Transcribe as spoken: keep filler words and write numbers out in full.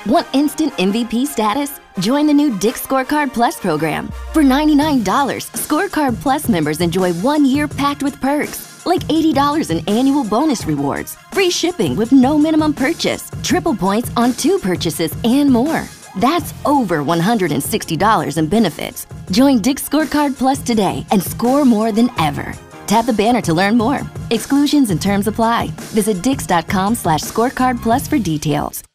Want instant M V P status? Join the new Dick's Scorecard Plus program. For ninety-nine dollars, Scorecard Plus members enjoy one year packed with perks, like eighty dollars in annual bonus rewards, free shipping with no minimum purchase, triple points on two purchases, and more. That's over one hundred sixty dollars in benefits. Join Dick's Scorecard Plus today and score more than ever. Tap the banner to learn more. Exclusions and terms apply. Visit dix dot com slash scorecard plus for details.